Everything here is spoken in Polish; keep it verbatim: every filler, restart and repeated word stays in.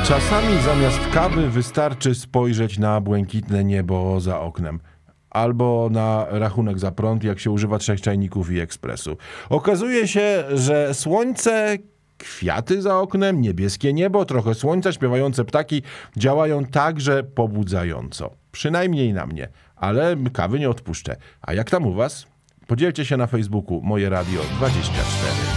Czasami zamiast kawy wystarczy spojrzeć na błękitne niebo za oknem. Albo na rachunek za prąd, jak się używa trzech czajników i ekspresu. Okazuje się, że słońce, kwiaty za oknem, niebieskie niebo, trochę słońca, śpiewające ptaki działają także pobudzająco. Przynajmniej na mnie, ale kawy nie odpuszczę. A jak tam u was? Podzielcie się na Facebooku Moje Radio dwadzieścia cztery.